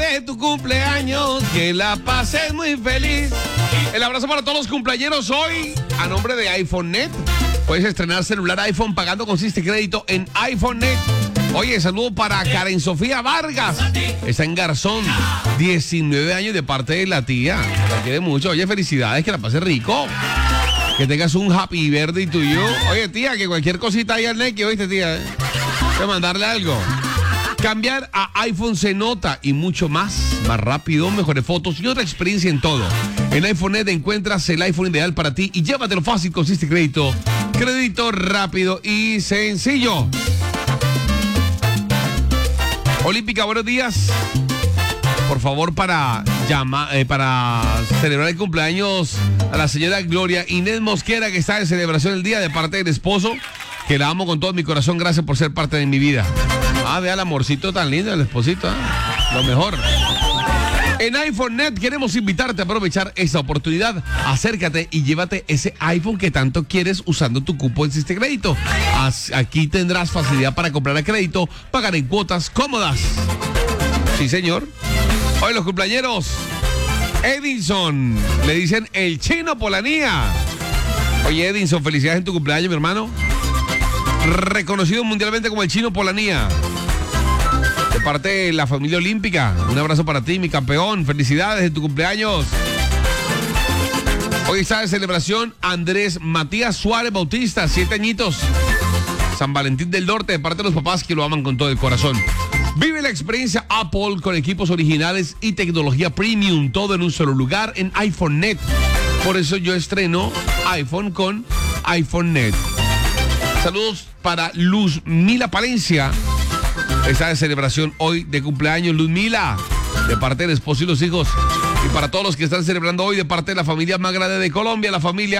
de tu cumpleaños, que la pases muy feliz. El abrazo para todos los cumpleañeros hoy, a nombre de iPhone.net. Puedes estrenar celular iPhone pagando con Siste Crédito en iPhone.net. Oye, saludo para Karen Sofía Vargas. Está en Garzón, 19 años de parte de la tía. La quiere mucho. Oye, felicidades, que la pases rico. Que tengas un happy birthday tuyo. Oye, tía, que cualquier cosita ahí al neque, oíste, tía. Voy a mandarle algo. Cambiar a iPhone se nota y mucho más rápido, mejores fotos y otra experiencia en todo. En iPhone.net encuentras el iPhone ideal para ti y llévatelo fácil con Siste Crédito. Crédito rápido y sencillo. Olímpica, buenos días. Por favor, para celebrar el cumpleaños a la señora Gloria Inés Mosquera, que está en celebración el día de parte del esposo, que la amo con todo mi corazón. Gracias por ser parte de mi vida. Vea el amorcito tan lindo, el esposito, lo mejor. En iPhone.net queremos invitarte a aprovechar esta oportunidad. Acércate y llévate ese iPhone que tanto quieres usando tu cupo en Siste Crédito. Aquí tendrás facilidad para comprar a crédito, pagar en cuotas cómodas. Sí, señor. Hoy los cumpleañeros. Edinson, le dicen el Chino Polanía. Oye, Edinson, felicidades en tu cumpleaños, mi hermano. Reconocido mundialmente como el Chino Polanía. De parte de la familia olímpica, un abrazo para ti, mi campeón. Felicidades en tu cumpleaños. Hoy está de celebración Andrés Matías Suárez Bautista, 7 añitos. San Valentín del Norte, de parte de los papás que lo aman con todo el corazón. Vive la experiencia Apple con equipos originales y tecnología premium, todo en un solo lugar en iPhone.net. Por eso yo estreno iPhone con iPhone.net. Saludos para Luzmila Palencia. Está de celebración hoy de cumpleaños, Luzmila, de parte del esposo y los hijos. Y para todos los que están celebrando hoy, de parte de la familia más grande de Colombia, la familia